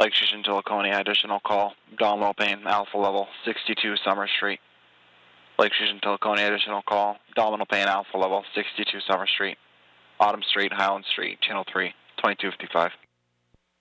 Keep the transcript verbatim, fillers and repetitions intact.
Lake Station to Laconia, additional call. Domino Pane, Alpha Level, sixty-two Summer Street. Lake Station to Laconia, additional call. Domino Pane, Alpha Level, sixty-two Summer Street. Autumn Street, Highland Street, Channel three, twenty-two fifty-five.